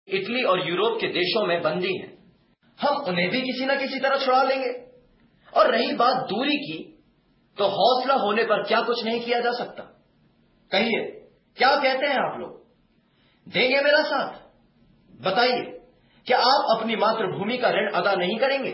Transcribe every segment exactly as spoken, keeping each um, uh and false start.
Italy और Europe के देशों में बंदी हैं। हम उन्हें भी किसी न किसी तरह छुड़ा लेंगे। और रही बात दूरी की, तो हौसला होने पर क्या कुछ नहीं किया जा सकता? कहिए, क्या कहते हैं आप लोग? देंगे मेरा साथ? बताइए, क्या आप अपनी मातृभूमि का ऋण अदा नहीं करेंगे?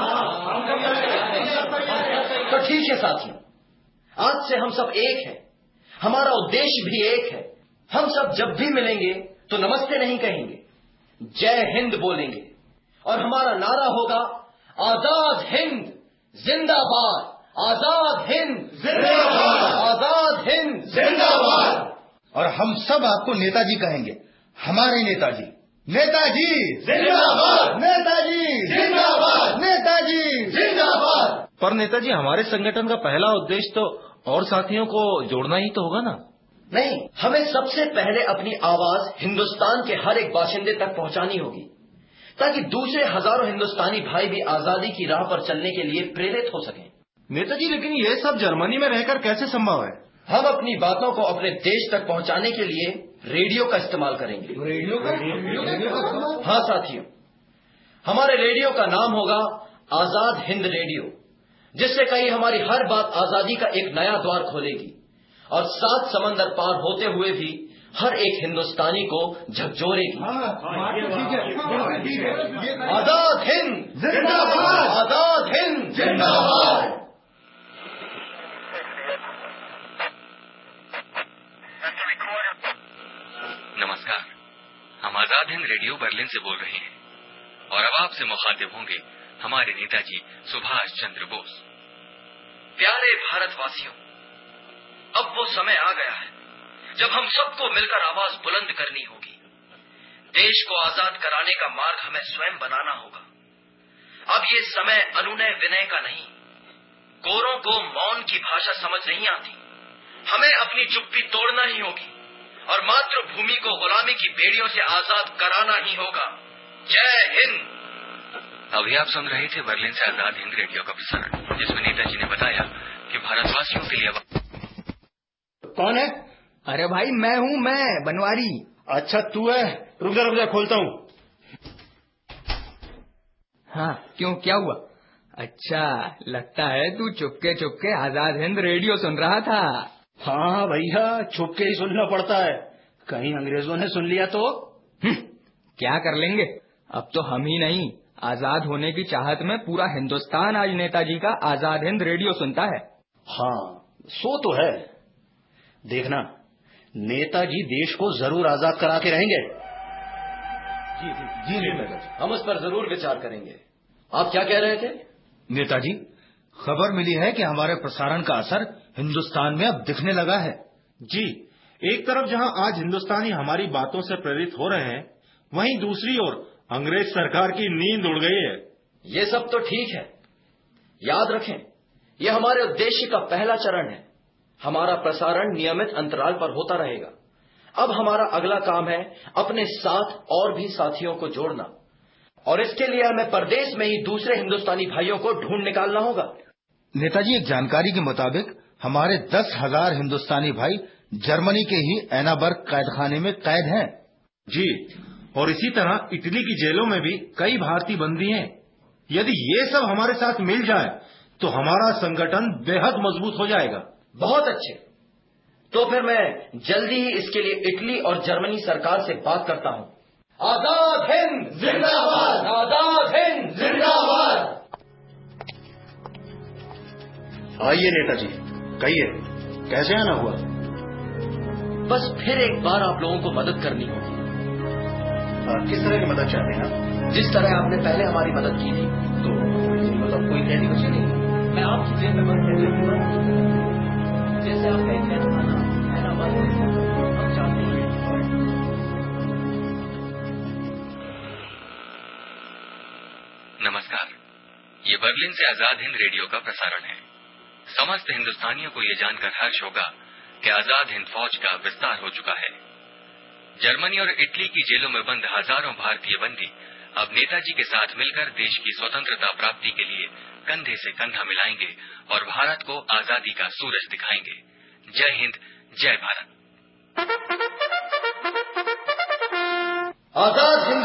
तो ठीक है साथियों, आज से हम सब एक हैं, हमारा उद्देश्य भी एक है। हम सब जब भी मिलेंगे तो नमस्ते नहीं कहेंगे, जय हिंद बोलेंगे। और हमारा नारा होगा, आजाद हिंद जिंदाबाद, आजाद हिंद जिंदाबाद, आजाद हिंद जिंदाबाद। और हम सब आपको नेताजी कहेंगे, हमारे नेताजी। नेताजी जिंदाबाद, नेताजी जिंदाबाद, नेताजी जिंदाबाद। पर नेताजी, हमारे संगठन का पहला उद्देश्य तो और साथियों को जोड़ना ही तो होगा ना? नहीं, हमें सबसे पहले अपनी आवाज हिंदुस्तान के हर एक बाशिंदे तक पहुंचानी होगी, ताकि दूसरे हजारों हिंदुस्तानी भाई भी आजादी की राह पर चलने के लिए प्रेरित हो सकें। नेताजी, लेकिन ये सब जर्मनी में रहकर कैसे संभव है? हम अपनी बातों को अपने देश तक पहुंचाने के लिए रेडियो का इस्तेमाल करेंगे। रेडियो का? रेडियो का? हाँ साथियों, हमारे रेडियो का नाम होगा आजाद हिंद रेडियो, जिससे कहीं हमारी हर बात आजादी का एक नया द्वार खोलेगी और सात समंदर पार होते हुए भी हर एक हिंदुस्तानी को झकझोरेगी। आजाद हिंद जिंदाबाद, आजाद हिंद जिंदाबाद। नमस्कार, हम आजाद हिंद रेडियो बर्लिन से बोल रहे हैं और अब आपसे मुखातिब होंगे हमारे नेताजी सुभाष चंद्र बोस। प्यारे भारतवासियों, अब वो समय आ गया है जब हम सबको मिलकर आवाज बुलंद करनी होगी। देश को आजाद कराने का मार्ग हमें स्वयं बनाना होगा। अब ये समय अनुनय विनय का नहीं। गोरों को मौन की भाषा समझ नहीं आती। हमें अपनी चुप्पी तोड़ना ही होगी और मातृभूमि को गुलामी की बेड़ियों से आजाद कराना ही होगा। जय हिंद। अभी आप सुन रहे थे बर्लिन से आजाद हिंद रेडियो का प्रसारण, जिसमें नेताजी ने बताया कि भारतवासियों के लिए। कौन है? अरे भाई, मैं हूँ, मैं बनवारी। अच्छा तू है, रुक जा रुक जा, खोलता हूँ। हाँ, क्यों, क्या हुआ? अच्छा, लगता है तू चुपके चुपके आजाद हिंद रेडियो सुन रहा था। हाँ भैया, चुपके ही सुनना पड़ता है, कहीं अंग्रेजों ने सुन लिया तो? क्या कर लेंगे, अब तो हम ही नहीं, आजाद होने की चाहत में पूरा हिंदुस्तान आज नेताजी का आजाद हिंद रेडियो सुनता है। हाँ, सो तो है। देखना, नेताजी देश को जरूर आजाद करा के रहेंगे। जी जी जी नेताजी, हम उस पर जरूर विचार करेंगे। आप क्या कह रहे थे? नेताजी, खबर मिली है कि हमारे प्रसारण का असर हिंदुस्तान में अब दिखने लगा है। जी, एक तरफ जहां आज हिंदुस्तानी हमारी बातों से प्रेरित हो रहे हैं, वहीं दूसरी ओर अंग्रेज सरकार की नींद उड़ गई है। ये सब तो ठीक है, याद रखें, ये हमारे उद्देश्य का पहला चरण है। हमारा प्रसारण नियमित अंतराल पर होता रहेगा। अब हमारा अगला काम है अपने साथ और भी साथियों को जोड़ना, और इसके लिए हमें परदेश में ही दूसरे हिंदुस्तानी भाइयों को ढूंढ निकालना होगा। नेताजी, एक जानकारी के मुताबिक हमारे दस हजार हिंदुस्तानी भाई जर्मनी के ही एनाबर्ग कैदखाने में कैद हैं। जी, और इसी तरह इटली की जेलों में भी कई भारतीय बंदी हैं। यदि ये सब हमारे साथ मिल जाए तो हमारा संगठन बेहद मजबूत हो जाएगा। बहुत अच्छे, तो फिर मैं जल्दी ही इसके लिए इटली और जर्मनी सरकार से बात करता हूँ। आजाद हिंद जिंदाबाद, आजाद हिंद जिंदाबाद। आइए नेताजी, कहिए, कैसे आना हुआ? बस फिर एक बार आप लोगों को मदद करनी होगी। किस तरह की मदद चाहते हैं आप? जिस तरह आपने पहले हमारी मदद की थी। तो मतलब कोई कैदी बची नहीं? मैं आपकी जेल में बंद कैदियों की मदद नहीं करूंगा। जैसे आपका एक कैदखाना एनाबर्ग हम चाहते हैं। नमस्कार, ये बर्लिन से आजाद हिंद रेडियो का प्रसारण है। समस्त हिंदुस्तानियों को ये जानकर हर्ष होगा कि आजाद हिंद फौज का विस्तार हो चुका है। जर्मनी और इटली की जेलों में बंद हजारों भारतीय बंदी अब नेताजी के साथ मिलकर देश की स्वतंत्रता प्राप्ति के लिए कंधे से कंधा मिलाएंगे और भारत को आजादी का सूरज दिखाएंगे। जय हिंद, जय भारत। आजाद हिंद